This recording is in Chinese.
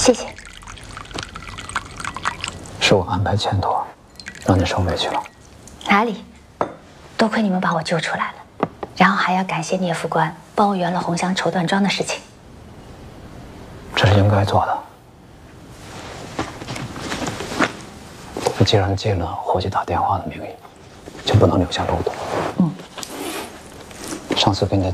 谢谢。 是我安排欠妥，让你受委屈了。 哪里？多亏你们把我救出来了，然后还要感谢聂副官帮我圆了红香绸缎庄的事情。 这是应该做的。你既然借了伙计打电话的名义，就不能留下漏洞。上次给你的